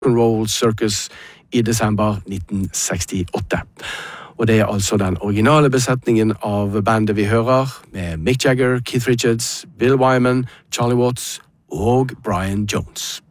Roll Circus i desember 1968. Og det altså den originale besetningen av bandet vi hører, med Mick Jagger, Keith Richards, Bill Wyman, Charlie Watts og Brian Jones.